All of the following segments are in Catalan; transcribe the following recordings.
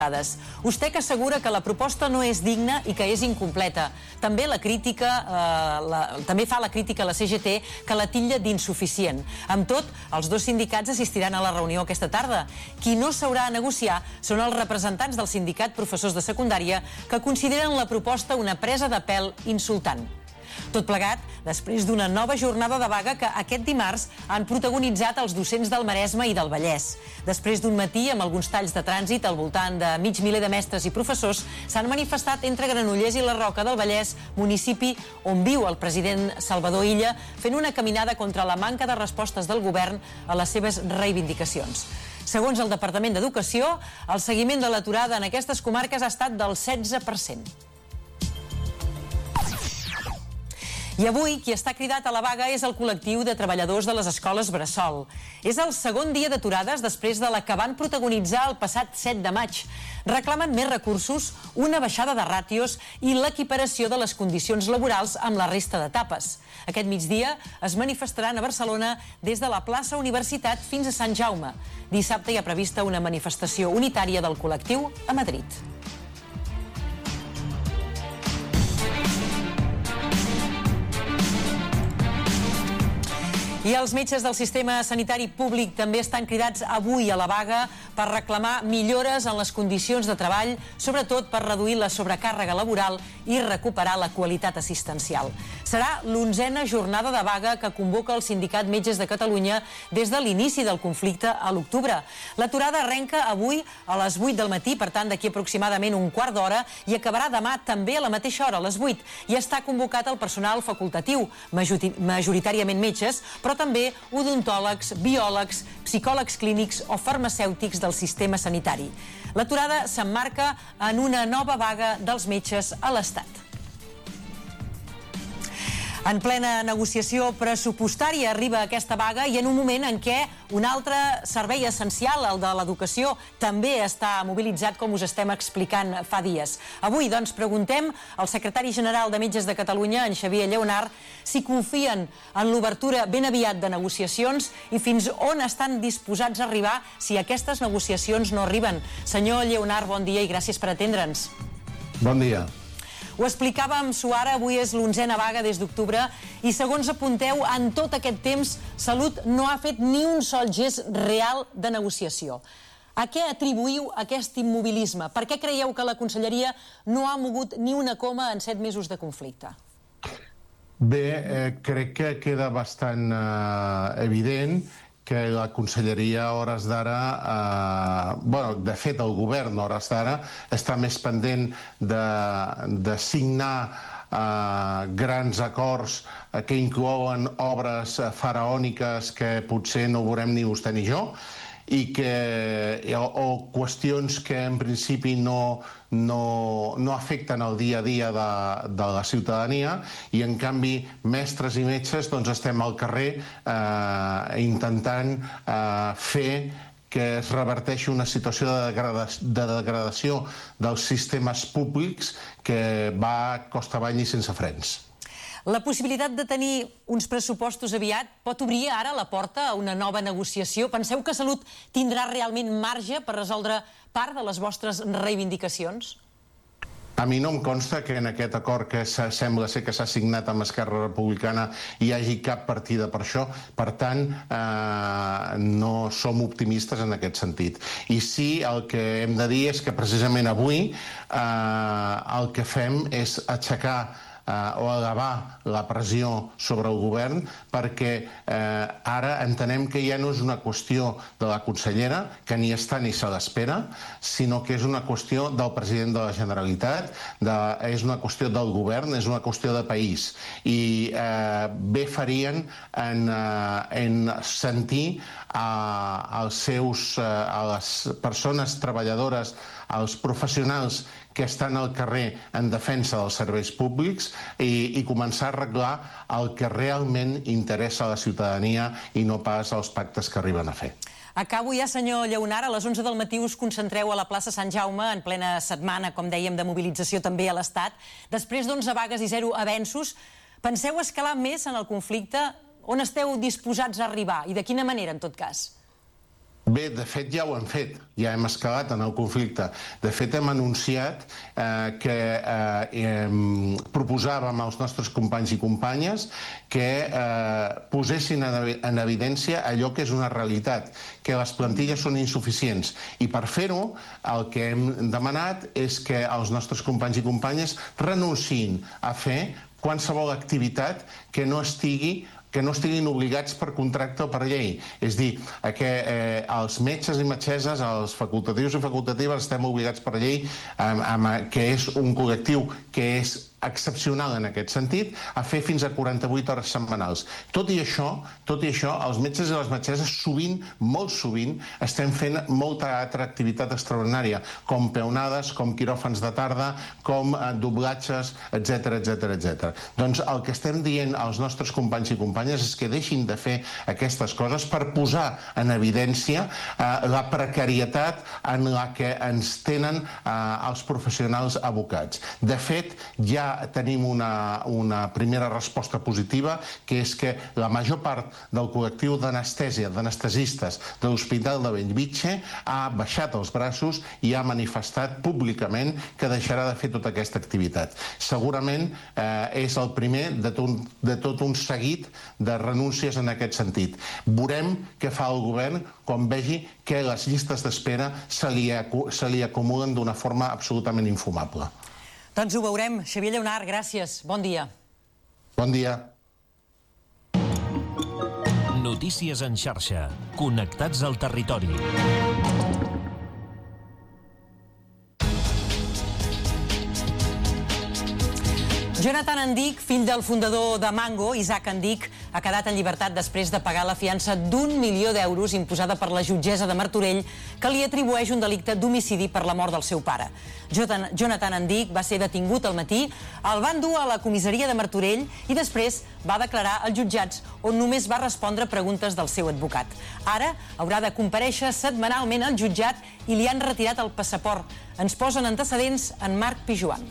USTEC assegura que la proposta no és digna i que és incompleta. També fa la crítica a la CGT, que la titlla d'insuficient. Amb tot, els dos sindicats assistiran a la reunió aquesta tarda. Qui no s'haurà a negociar són els representants del sindicat professors de secundària, que consideren la proposta una presa de pèl insultant. Tot plegat, després d'una nova jornada de vaga que aquest dimarts han protagonitzat els docents del Maresme i del Vallès. Després d'un matí amb alguns talls de trànsit al voltant de mig miler de mestres i professors, s'han manifestat entre Granollers i la Roca del Vallès, municipi on viu el president Salvador Illa, fent una caminada contra la manca de respostes del govern a les seves reivindicacions. Segons el Departament d'Educació, el seguiment de l'aturada en aquestes comarques ha estat del 16%. I avui qui està cridat a la vaga és el col·lectiu de treballadors de les escoles Bressol. És el segon dia d'aturades després de la que van protagonitzar el passat 7 de maig. Reclamen més recursos, una baixada de ràtios i l'equiparació de les condicions laborals amb la resta d'etapes. Aquest migdia es manifestaran a Barcelona des de la plaça Universitat fins a Sant Jaume. Dissabte hi ha prevista una manifestació unitària del col·lectiu a Madrid. I els metges del sistema sanitari públic també estan cridats avui a la vaga per reclamar millores en les condicions de treball, sobretot per reduir la sobrecàrrega laboral i recuperar la qualitat assistencial. Serà l'11a jornada de vaga que convoca el Sindicat Metges de Catalunya des de l'inici del conflicte a l'octubre. L'aturada arrenca avui a les 8 del matí, per tant d'aquí aproximadament un quart d'hora, i acabarà demà també a la mateixa hora, a les 8. I està convocat el personal facultatiu, majoritàriament metges, però també odontòlegs, biòlegs, psicòlegs clínics o farmacèutics del sistema sanitari. L'aturada s'emmarca en una nova vaga dels metges a l'Estat. En plena negociació pressupostària arriba aquesta vaga i en un moment en què un altre servei essencial, el de l'educació, també està mobilitzat, com us estem explicant fa dies. Avui, doncs, preguntem al secretari general de Metges de Catalunya, en Xavier Lleonart, si confien en l'obertura ben aviat de negociacions i fins on estan disposats a arribar si aquestes negociacions no arriben. Senyor Lleonart, bon dia i gràcies per atendre'ns. Bon dia. Ho explicàvem, Suara, avui és l'11a vaga des d'octubre i segons apunteu, en tot aquest temps, Salut no ha fet ni un sol gest real de negociació. A què atribuïu aquest immobilisme? Per què creieu que la Conselleria no ha mogut ni una coma en 7 mesos de conflicte? Bé, crec que queda bastant evident que la Conselleria a hores d'ara, de fet el govern a hores d'ara està més pendent de signar grans acords que inclouen obres faraòniques que potser no veurem ni vostè ni jo, o qüestions que en principi no afecten el dia a dia de la ciutadania, i en canvi mestres i metges estem al carrer intentant fer que es reverteixi una situació de degradació dels sistemes públics que va costa avall i sense frens. La possibilitat de tenir uns pressupostos aviat pot obrir ara la porta a una nova negociació? Penseu que Salut tindrà realment marge per resoldre part de les vostres reivindicacions? A mi no em consta que en aquest acord que sembla ser que s'ha signat amb Esquerra Republicana hi hagi cap partida per això. Per tant, no som optimistes en aquest sentit. I sí, el que hem de dir és que precisament avui el que fem és aixecar o elevar la pressió sobre el govern, perquè ara entenem que ja no és una qüestió de la consellera, que ni està ni se l'espera, sinó que és una qüestió del president de la Generalitat, és una qüestió del govern, és una qüestió de país. I bé farien en sentir a les persones treballadores, als professionals que estan al carrer en defensa dels serveis públics i començar a arreglar el que realment interessa a la ciutadania i no pas els pactes que arriben a fer. Acabo ja, senyor Lleonart. A les 11 del matí us concentreu a la plaça Sant Jaume en plena setmana, com dèiem, de mobilització també a l'Estat. Després d'11 vagues i 0 avenços, penseu escalar més en el conflicte? On esteu disposats a arribar i de quina manera, en tot cas? Bé, de fet ja ho hem fet, ja hem escalat en el conflicte. De fet hem anunciat que proposàvem als nostres companys i companyes que posessin en evidència allò que és una realitat, que les plantilles són insuficients. I per fer-ho, el que hem demanat és que els nostres companys i companyes renunciïn a fer qualsevol activitat que no estiguin obligats per contracte o per llei. És dir, que els metges i metgesses, els facultatius i facultatives, estem obligats per llei, que és un col·lectiu que és excepcional en aquest sentit, a fer fins a 48 hores setmanals. Tot i això, els metges i les metgesses sovint, molt sovint, estem fent molta altra activitat extraordinària, com peonades, com quiròfans de tarda, com doblatges, etc. Doncs el que estem dient als nostres companys i companyes és que deixin de fer aquestes coses per posar en evidència la precarietat en la que ens tenen els professionals abocats. De fet, ja tenim una primera resposta positiva, que és que la major part del col·lectiu d'anestesistes de l'Hospital de Bellvitge ha baixat els braços i ha manifestat públicament que deixarà de fer tota aquesta activitat. Segurament és el primer de tot un seguit de renúncies en aquest sentit. Veurem què fa el govern quan vegi que les llistes d'espera se li acumulen d'una forma absolutament infumable. Doncs ho veurem. Xavier Lleonart, gràcies. Bon dia. Bon dia. Notícies en xarxa. Connectats al territori. Jonathan Endic, fill del fundador de Mango, Isaac Endic, ha quedat en llibertat després de pagar la fiança d'1 milió d'euros imposada per la jutgessa de Martorell, que li atribueix un delicte d'homicidi per la mort del seu pare. Jonathan Endic va ser detingut al matí, el van dur a la comissaria de Martorell i després va declarar als jutjats, on només va respondre preguntes del seu advocat. Ara haurà de comparèixer setmanalment al jutjat i li han retirat el passaport. Ens posen antecedents en Marc Pijuan.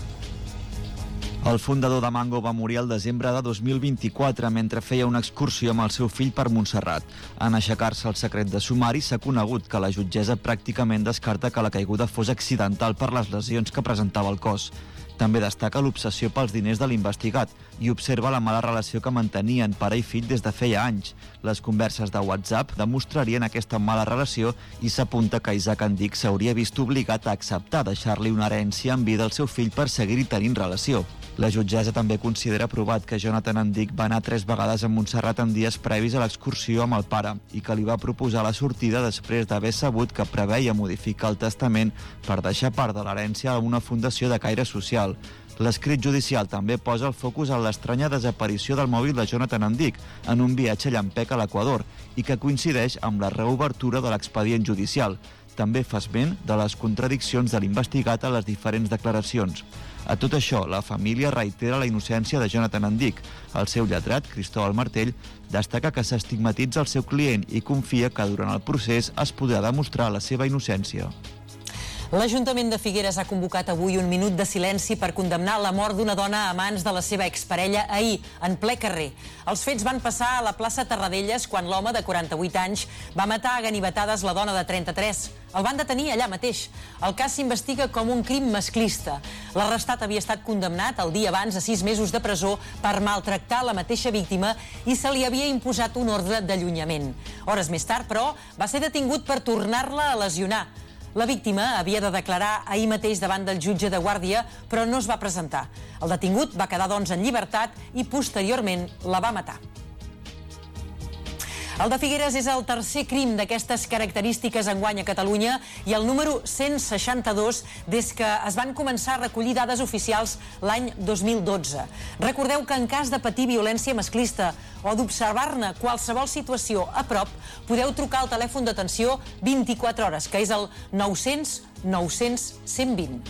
El fundador de Mango va morir el desembre de 2024 mentre feia una excursió amb el seu fill per Montserrat. En aixecar-se el secret de sumari s'ha conegut que la jutgessa pràcticament descarta que la caiguda fos accidental per les lesions que presentava el cos. També destaca l'obsessió pels diners de l'investigat i observa la mala relació que mantenien pare i fill des de feia anys. Les converses de WhatsApp demostrarien aquesta mala relació i s'apunta que Isaac Endic s'hauria vist obligat a acceptar deixar-li una herència en vida al seu fill per seguir-hi tenint relació. La jutgessa també considera provat que Jonathan Endic va anar 3 vegades a Montserrat en dies previs a l'excursió amb el pare i que li va proposar la sortida després d'haver sabut que preveia modificar el testament per deixar part de l'herència a una fundació de caire social. L'escrit judicial també posa el focus en l'estranya desaparició del mòbil de Jonathan Endic en un viatge llampec a l'Equador i que coincideix amb la reobertura de l'expedient judicial. També fa esment de les contradiccions de l'investigat a les diferents declaracions. A tot això, la família reitera la innocència de Jonathan Endic. El seu lletrat, Cristóbal Martell, destaca que s'estigmatitza el seu client i confia que durant el procés es podrà demostrar la seva innocència. L'Ajuntament de Figueres ha convocat avui un minut de silenci per condemnar la mort d'una dona a mans de la seva exparella ahir, en ple carrer. Els fets van passar a la plaça Terradelles quan l'home de 48 anys va matar a ganivetades la dona de 33. El van detenir allà mateix. El cas s'investiga com un crim masclista. L'arrestat havia estat condemnat el dia abans a 6 mesos de presó per maltractar la mateixa víctima i se li havia imposat un ordre d'allunyament. Hores més tard, però, va ser detingut per tornar-la a lesionar. La víctima havia de declarar ahir mateix davant del jutge de guàrdia, però no es va presentar. El detingut va quedar, doncs, en llibertat i posteriorment la va matar. El de Figueres és el tercer crim d'aquestes característiques enguany a Catalunya i el número 162 des que es van començar a recollir dades oficials l'any 2012. Recordeu que en cas de patir violència masclista o d'observar-ne qualsevol situació a prop, podeu trucar al telèfon d'atenció 24 hores, que és el 900 900 120.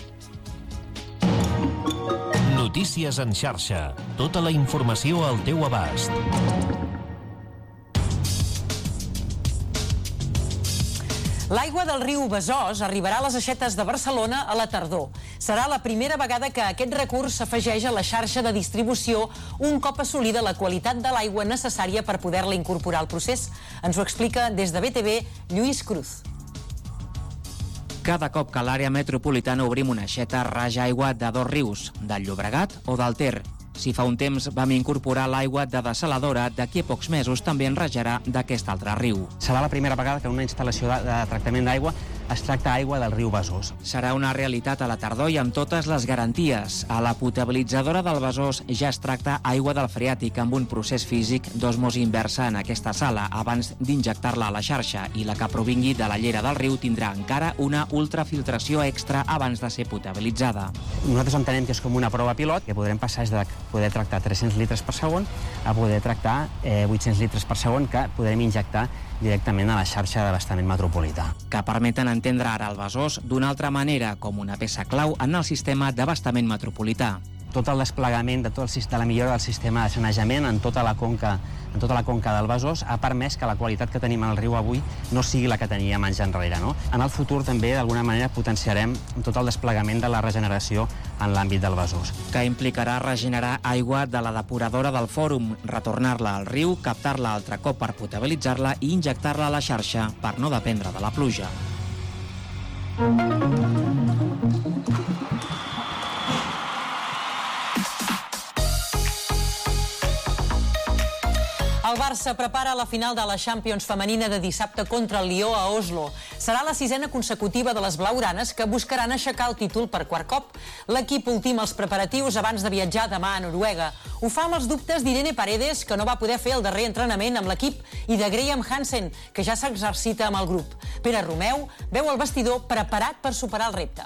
Notícies en xarxa. Tota la informació al teu abast. L'aigua del riu Besòs arribarà a les aixetes de Barcelona a la tardor. Serà la primera vegada que aquest recurs s'afegeix a la xarxa de distribució un cop assolida la qualitat de l'aigua necessària per poder-la incorporar al procés. Ens ho explica des de BTV Lluís Cruz. Cada cop que a l'àrea metropolitana obrim una aixeta raja aigua de dos rius, del Llobregat o del Ter. Si fa un temps vam incorporar l'aigua de dessaladora, d'aquí a pocs mesos també en rajarà d'aquest altre riu. Serà la primera vegada que en una instal·lació de tractament d'aigua es tracta aigua del riu Besòs. Serà una realitat a la tardor i amb totes les garanties. A la potabilitzadora del Besòs ja es tracta aigua del freàtic amb un procés físic d'osmosi inversa en aquesta sala abans d'injectar-la a la xarxa, i la que provingui de la llera del riu tindrà encara una ultrafiltració extra abans de ser potabilitzada. Nosaltres entenem que és com una prova pilot, que podrem passar de poder tractar 300 litres per segon a poder tractar 800 litres per segon que podrem injectar directament a la xarxa d'abastament metropolità. Que permeten entendre ara el Besòs d'una altra manera, com una peça clau en el sistema d'abastament metropolità. Tot el desplegament de la millora del sistema de sanejament en tota la conca del Besòs ha permès que la qualitat que tenim al riu avui no sigui la que teníem anys enrere. No? En el futur també, d'alguna manera, potenciarem tot el desplegament de la regeneració en l'àmbit del Besòs. Que implicarà regenerar aigua de la depuradora del Fòrum, retornar-la al riu, captar-la altre cop per potabilitzar-la i injectar-la a la xarxa per no dependre de la pluja. El Barça prepara la final de la Champions femenina de dissabte contra el Lió a Oslo. Serà la 6ª consecutiva de les blaugranes que buscaran aixecar el títol per quart cop. L'equip ultima els preparatius abans de viatjar demà a Noruega. Ho fa amb els dubtes d'Irene Paredes, que no va poder fer el darrer entrenament amb l'equip, i de Graham Hansen, que ja s'exercita amb el grup. Pere Romeu veu el vestidor preparat per superar el repte.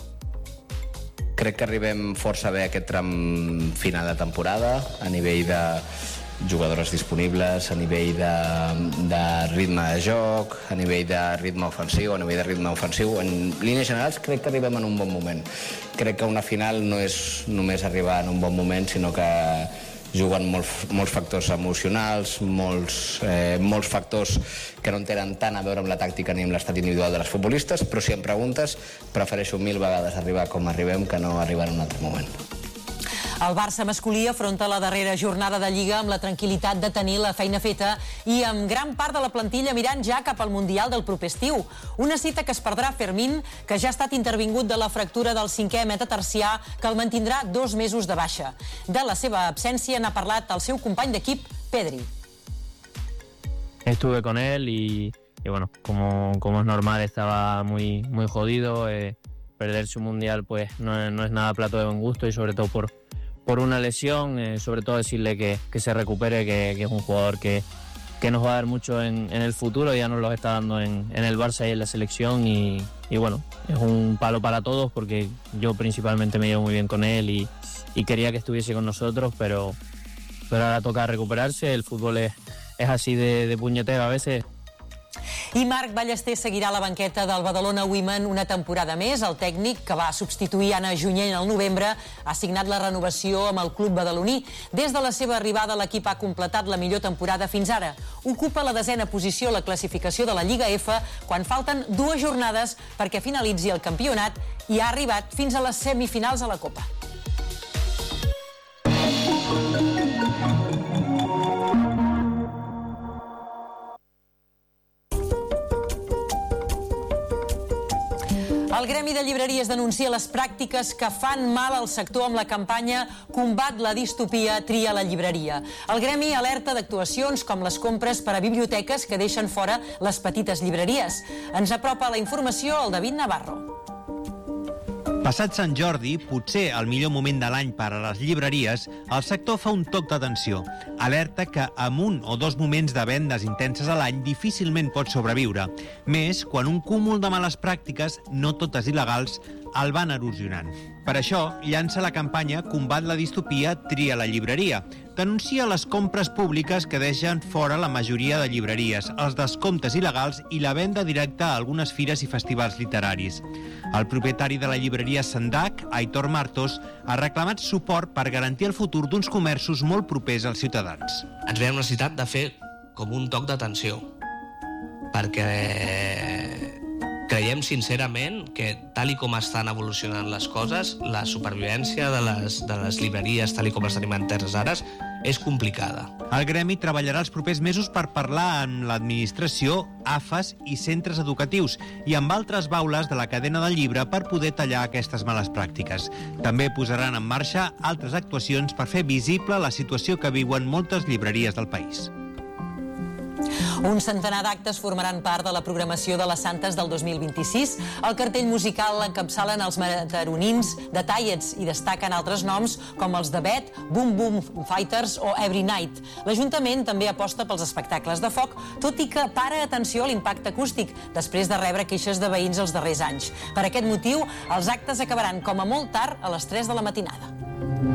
Crec que arribem força bé a aquest tram final de temporada, a nivell de jugadores disponibles, a nivell de ritme de joc, a nivell de ritme ofensiu, En línies generals crec que arribem en un bon moment. Crec que una final no és només arribar en un bon moment, sinó que juguen molts factors emocionals, molts factors que no tenen tant a veure amb la tàctica ni amb l'estat individual de les futbolistes, però si em preguntes, prefereixo 1000 vegades arribar com arribem que no arribar en un altre moment. El Barça masculí afronta la darrera jornada de Lliga amb la tranquil·litat de tenir la feina feta i amb gran part de la plantilla mirant ja cap al Mundial del proper estiu. Una cita que es perdrà Fermín, que ja ha estat intervingut de la fractura del 5è metatarsià, que el mantindrà 2 mesos de baixa. De la seva absència n'ha parlat el seu company d'equip, Pedri. Estuve con él y bueno, como es normal, estaba muy jodido. Perder su Mundial pues no es nada plato de buen gusto, y sobre todo por una lesión, sobre todo decirle que se recupere, que es un jugador que nos va a dar mucho en el futuro, ya nos lo está dando en el Barça y en la selección, y bueno, es un palo para todos porque yo principalmente me llevo muy bien con él y quería que estuviese con nosotros, pero ahora toca recuperarse. El fútbol es así de puñetero a veces. I Marc Ballester seguirà a la banqueta del Badalona Women una temporada més. El tècnic, que va substituir Anna Junyent al novembre, ha signat la renovació amb el club badaloní. Des de la seva arribada, l'equip ha completat la millor temporada fins ara. Ocupa la 10ª posició a la classificació de la Lliga F quan falten 2 jornades perquè finalitzi el campionat, i ha arribat fins a les semifinals a la Copa. El Gremi de Llibreries denuncia les pràctiques que fan mal al sector amb la campanya Combat la distopia, tria la llibreria. El Gremi alerta d'actuacions com les compres per a biblioteques que deixen fora les petites llibreries. Ens apropa la informació el David Navarro. Passat Sant Jordi, potser el millor moment de l'any per a les llibreries, el sector fa un toc d'atenció. Alerta que amb 1 o 2 moments de vendes intenses a l'any difícilment pot sobreviure. Més quan un cúmul de males pràctiques, no totes il·legals, el van erosionant. Per això, llança la campanya Combat la distopia, tria la llibreria. Denuncia les compres públiques que deixen fora la majoria de llibreries, els descomptes il·legals i la venda directa a algunes fires i festivals literaris. El propietari de la llibreria Sandac, Aitor Martos, ha reclamat suport per garantir el futur d'uns comerços molt propers als ciutadans. Ens veiem la necessitat de fer com un toc d'atenció, perquè Creiem sincerament que, tal i com estan evolucionant les coses, la supervivència de les llibreries, tal i com les tenim enteses ara, és complicada. El gremi treballarà els propers mesos per parlar amb l'administració, AFAS i centres educatius i amb altres baules de la cadena del llibre per poder tallar aquestes males pràctiques. També posaran en marxa altres actuacions per fer visible la situació que viuen moltes llibreries del país. Un centenar d'actes formaran part de la programació de les Santes del 2026. El cartell musical l'encapçalen els mataronins de Tallets i destaquen altres noms com els de Bet, Boom Boom Fighters o Every Night. L'Ajuntament també aposta pels espectacles de foc, tot i que para atenció a l'impacte acústic, després de rebre queixes de veïns els darrers anys. Per aquest motiu, els actes acabaran com a molt tard a les 3 de la matinada.